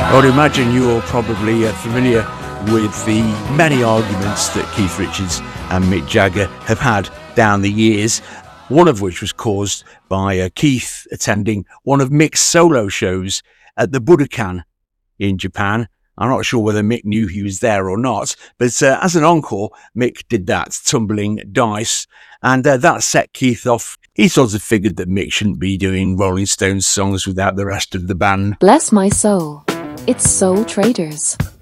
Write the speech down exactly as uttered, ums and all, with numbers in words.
I would imagine you're probably uh, familiar with the many arguments that Keith Richards and Mick Jagger have had down the years, one of which was caused by uh, Keith attending one of Mick's solo shows at the Budokan in Japan. I'm not sure whether Mick knew he was there or not, but uh, as an encore, Mick did that, tumbling dice, and uh, that set Keith off. He sort of figured that Mick shouldn't be doing Rolling Stones songs without the rest of the band. Bless my soul. It's Soul Traders.